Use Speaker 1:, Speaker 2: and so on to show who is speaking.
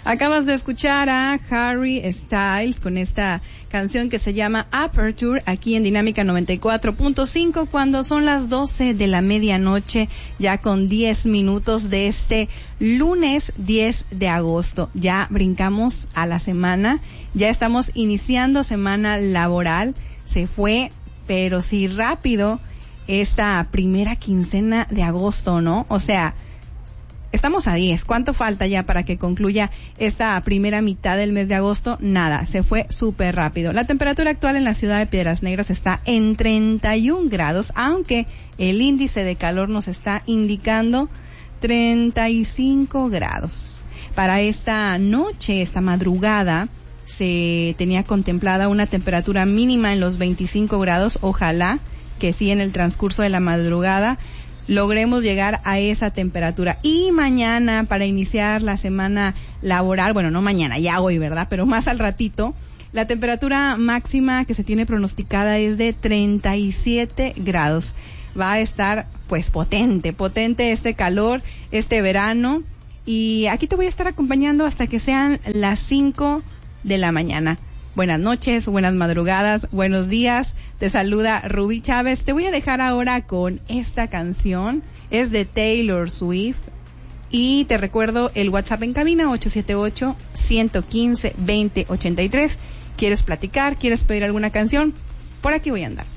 Speaker 1: Acabas de escuchar a Harry Styles con esta canción que se llama Aperture aquí en Dinámica 94.5 cuando son las 12 de la medianoche, ya con 10 minutos de este lunes 10 de agosto. Ya brincamos a la semana, ya estamos iniciando semana laboral. Se fue, pero sí rápido, esta primera quincena de agosto, ¿no? O sea, estamos a 10. ¿Cuánto falta ya para que concluya esta primera mitad del mes de agosto? Nada, se fue súper rápido. La temperatura actual en la ciudad de Piedras Negras está en 31 grados, aunque el índice de calor nos está indicando 35 grados. Para esta noche, esta madrugada, se tenía contemplada una temperatura mínima en los 25 grados. Ojalá que sí en el transcurso de la madrugada logremos llegar a esa temperatura. Y mañana, para iniciar la semana laboral, bueno, no mañana, ya hoy, ¿verdad? Pero más al ratito, la temperatura máxima que se tiene pronosticada es de 37 grados. Va a estar, pues, potente este calor, este verano. Y aquí te voy a estar acompañando hasta que sean las 5 de la mañana. Buenas noches, buenas madrugadas, buenos días. Te saluda Rubí Chávez. Te voy a dejar ahora con esta canción. Es de Taylor Swift. Y te recuerdo el WhatsApp en cabina 878-115-2083. ¿Quieres platicar? ¿Quieres pedir alguna canción? Por aquí voy a andar.